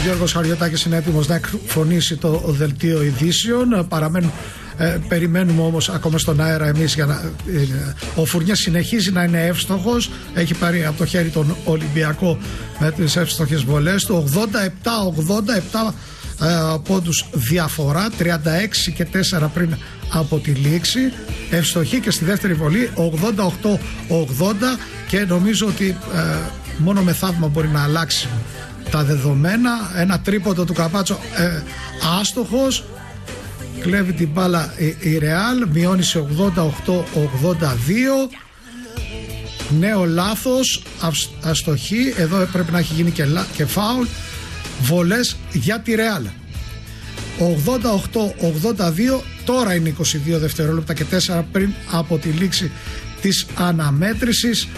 Γιώργος Χαριωτάκης είναι έτοιμος να εκφωνήσει το δελτίο ειδήσεων. Περιμένουμε όμως ακόμα στον αέρα εμείς για να... Ο Φουρνιές συνεχίζει να είναι εύστοχος. Έχει πάρει από το χέρι τον Ολυμπιακό με τις εύστοχες βολές του. 87 πόντους διαφορά, 36 και 4 πριν από τη λήξη. Ευστοχή και στη δεύτερη βολή, 88-80, και νομίζω ότι μόνο με θαύμα μπορεί να αλλάξει τα δεδομένα. Ένα τρίποντο του Καπάτσο άστοχος. Κλέβει την μπάλα η Ρεάλ, μειώνει σε 88-82. Νέο λάθος, αστοχή. Εδώ έπρεπε να έχει γίνει και φάουλ. Βολές για τη Ρεάλ. 88-82. Τώρα είναι 22 δευτερόλεπτα και 4 πριν από τη λήξη της αναμέτρησης,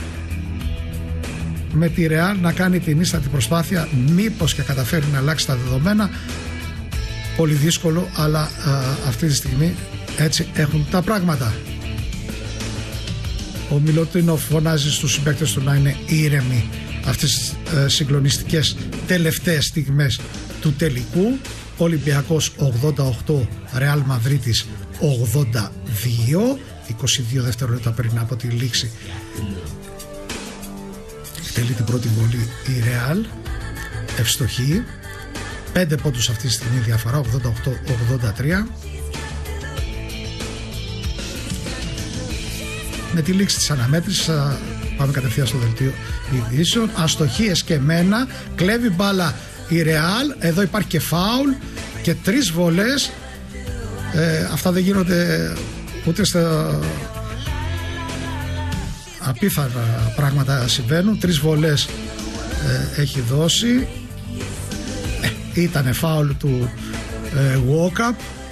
με τη Ρεάλ να κάνει την ίστατη προσπάθεια, μήπως και καταφέρει να αλλάξει τα δεδομένα. Πολύ δύσκολο, αλλά αυτή τη στιγμή έτσι έχουν τα πράγματα. Ο Μιλωτίνοφ φωνάζει στους συμπαίκτες του να είναι ήρεμοι αυτές τις συγκλονιστικές τελευταίες στιγμές του τελικού. Ολυμπιακός 88, Ρεάλ Μαδρίτης 82, 22 δευτερόλεπτα πριν από τη λήξη. Εκτελεί την πρώτη βολή η Ρεάλ, ευστοχή, 5 πόντους αυτή τη στιγμή διαφορά, 88-83. Με τη λήξη της αναμέτρησης πάμε κατευθείαν στο δελτίο ειδήσεων. Αστοχίες και μένα, κλέβει μπάλα η Ρεάλ, εδώ υπάρχει και φάουλ και 3 βολές. Αυτά δεν γίνονται ούτε στα απίθανα πράγματα συμβαίνουν. 3 βολές έχει δώσει. Ήτανε φάουλ του Walkup